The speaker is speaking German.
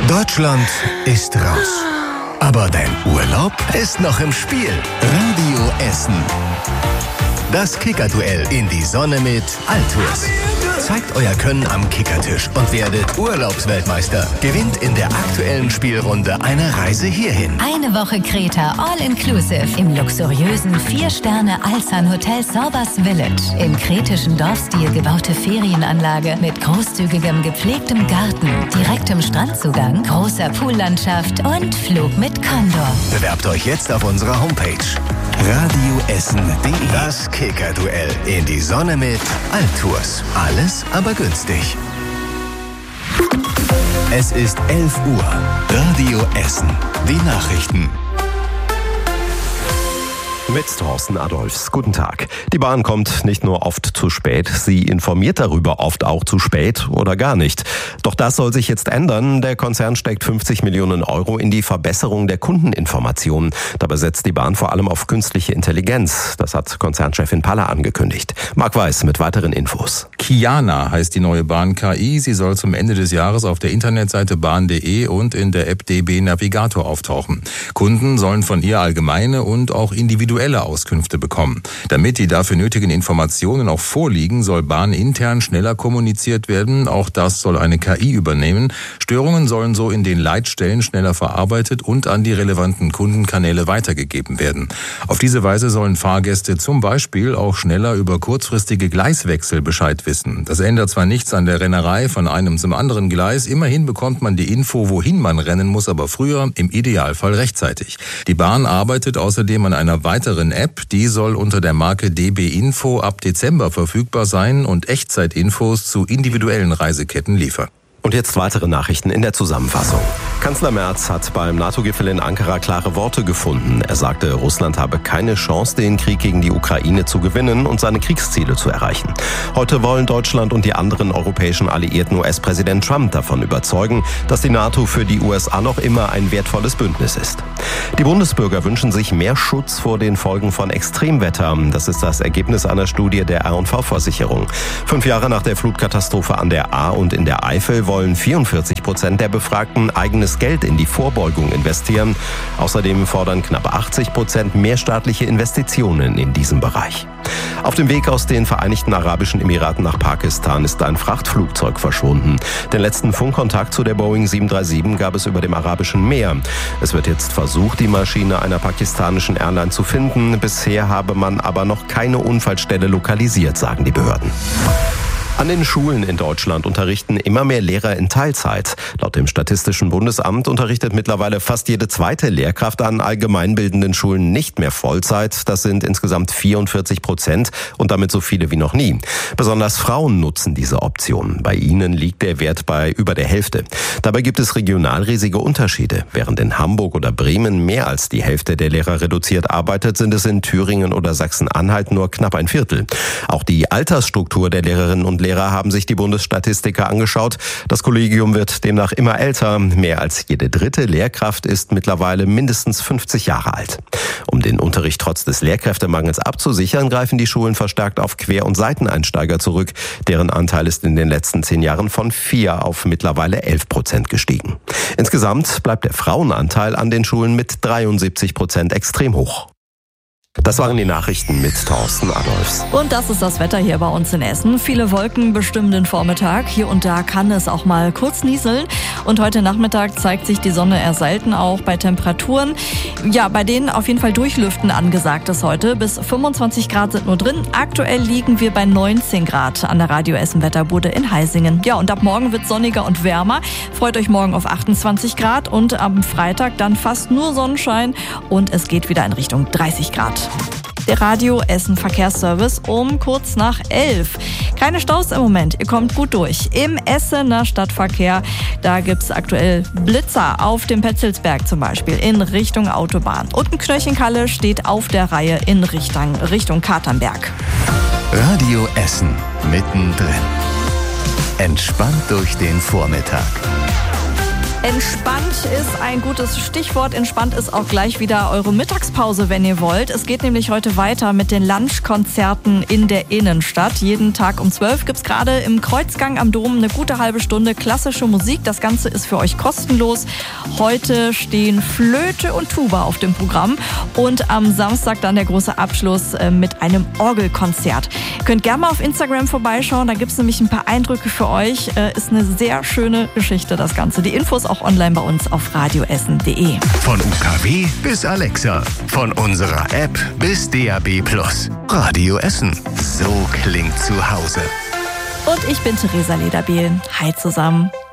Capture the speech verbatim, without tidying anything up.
Deutschland ist raus. Aber dein Urlaub ist noch im Spiel. Radio Essen. Das Kickerduell in die Sonne mit Altours. Zeigt euer Können am Kickertisch und werdet Urlaubsweltmeister. Gewinnt in der aktuellen Spielrunde eine Reise hierhin. Eine Woche Kreta All-Inclusive im luxuriösen vier Sterne Alsan Hotel Sorbas Village. Im kretischen Dorfstil gebaute Ferienanlage mit großzügigem gepflegtem Garten, direktem Strandzugang, großer Poollandschaft und Flug mit Condor. Bewerbt euch jetzt auf unserer Homepage radioessen punkt de. Das Kickerduell in die Sonne mit Altours. Alles aber günstig. Es ist elf Uhr. Radio Essen. Die Nachrichten. Mit Thorsten Adolfs. Guten Tag. Die Bahn kommt nicht nur oft zu spät, sie informiert darüber oft auch zu spät oder gar nicht. Doch das soll sich jetzt ändern. Der Konzern steckt fünfzig Millionen Euro in die Verbesserung der Kundeninformation. Dabei setzt die Bahn vor allem auf künstliche Intelligenz. Das hat Konzernchefin Paller angekündigt. Marc Weiß mit weiteren Infos. Kiana heißt die neue Bahn-K I. Sie soll zum Ende des Jahres auf der Internetseite bahn punkt de und in der App D B Navigator auftauchen. Kunden sollen von ihr allgemeine und auch individuelle Auskünfte bekommen. Damit die dafür nötigen Informationen auch vorliegen, soll Bahn intern schneller kommuniziert werden. Auch das soll eine K I übernehmen. Störungen sollen so in den Leitstellen schneller verarbeitet und an die relevanten Kundenkanäle weitergegeben werden. Auf diese Weise sollen Fahrgäste zum Beispiel auch schneller über kurzfristige Gleiswechsel Bescheid wissen. Das ändert zwar nichts an der Rennerei von einem zum anderen Gleis, immerhin bekommt man die Info, wohin man rennen muss, aber früher, im Idealfall rechtzeitig. Die Bahn arbeitet außerdem an einer weiteren App, die soll unter der Marke D B Info ab Dezember verfügbar sein und Echtzeitinfos zu individuellen Reiseketten liefern. Und jetzt weitere Nachrichten in der Zusammenfassung. Kanzler Merz hat beim NATO-Gipfel in Ankara klare Worte gefunden. Er sagte, Russland habe keine Chance, den Krieg gegen die Ukraine zu gewinnen und seine Kriegsziele zu erreichen. Heute wollen Deutschland und die anderen europäischen Alliierten U S-Präsident Trump davon überzeugen, dass die NATO für die U S A noch immer ein wertvolles Bündnis ist. Die Bundesbürger wünschen sich mehr Schutz vor den Folgen von Extremwetter. Das ist das Ergebnis einer Studie der R und V-Versicherung. Fünf Jahre nach der Flutkatastrophe an der Ahr und in der Eifel wollen vierundvierzig Prozent der Befragten eigenes Geld in die Vorbeugung investieren. Außerdem fordern knapp achtzig Prozent mehr staatliche Investitionen in diesem Bereich. Auf dem Weg aus den Vereinigten Arabischen Emiraten nach Pakistan ist ein Frachtflugzeug verschwunden. Den letzten Funkkontakt zu der Boeing sieben drei sieben gab es über dem Arabischen Meer. Es wird jetzt versucht, die Maschine einer pakistanischen Airline zu finden. Bisher habe man aber noch keine Unfallstelle lokalisiert, sagen die Behörden. An den Schulen in Deutschland unterrichten immer mehr Lehrer in Teilzeit. Laut dem Statistischen Bundesamt unterrichtet mittlerweile fast jede zweite Lehrkraft an allgemeinbildenden Schulen nicht mehr Vollzeit. Das sind insgesamt vierundvierzig Prozent und damit so viele wie noch nie. Besonders Frauen nutzen diese Option. Bei ihnen liegt der Wert bei über der Hälfte. Dabei gibt es regional riesige Unterschiede. Während in Hamburg oder Bremen mehr als die Hälfte der Lehrer reduziert arbeitet, sind es in Thüringen oder Sachsen-Anhalt nur knapp ein Viertel. Auch die Altersstruktur der Lehrerinnen und Lehrer haben sich die Bundesstatistiker angeschaut. Das Kollegium wird demnach immer älter. Mehr als jede dritte Lehrkraft ist mittlerweile mindestens fünfzig Jahre alt. Um den Unterricht trotz des Lehrkräftemangels abzusichern, greifen die Schulen verstärkt auf Quer- und Seiteneinsteiger zurück. Deren Anteil ist in den letzten zehn Jahren von vier auf mittlerweile elf Prozent gestiegen. Insgesamt bleibt der Frauenanteil an den Schulen mit dreiundsiebzig Prozent extrem hoch. Das waren die Nachrichten mit Thorsten Adolfs. Und das ist das Wetter hier bei uns in Essen. Viele Wolken bestimmen den Vormittag. Hier und da kann es auch mal kurz nieseln. Und heute Nachmittag zeigt sich die Sonne eher selten, auch bei Temperaturen. Ja, bei denen auf jeden Fall Durchlüften angesagt ist heute. Bis fünfundzwanzig Grad sind nur drin. Aktuell liegen wir bei neunzehn Grad an der Radio Essen Wetterbude in Heisingen. Ja, und ab morgen wird es sonniger und wärmer. Freut euch morgen auf achtundzwanzig Grad und am Freitag dann fast nur Sonnenschein. Und es geht wieder in Richtung dreißig Grad. Der Radio Essen Verkehrsservice um kurz nach elf. Keine Staus im Moment, ihr kommt gut durch. Im Essener Stadtverkehr, da gibt's aktuell Blitzer auf dem Petzelsberg zum Beispiel in Richtung Autobahn. Und ein Knöchenkalle steht auf der Reihe in Richtung, Richtung Katernberg. Radio Essen mittendrin. Entspannt durch den Vormittag. Entspannt ist ein gutes Stichwort. Entspannt ist auch gleich wieder eure Mittagspause, wenn ihr wollt. Es geht nämlich heute weiter mit den Lunchkonzerten in der Innenstadt. Jeden Tag um zwölf gibt's gerade im Kreuzgang am Dom eine gute halbe Stunde klassische Musik. Das Ganze ist für euch kostenlos. Heute stehen Flöte und Tuba auf dem Programm und am Samstag dann der große Abschluss mit einem Orgelkonzert. Ihr könnt gerne mal auf Instagram vorbeischauen, da gibt's nämlich ein paar Eindrücke für euch. Ist eine sehr schöne Geschichte, das Ganze. Die Infos auch online bei uns auf radioessen punkt de. Von U K W bis Alexa, von unserer App bis D A B Plus. Radio Essen, so klingt zu Hause. Und ich bin Theresa Lederbiel. Hi zusammen.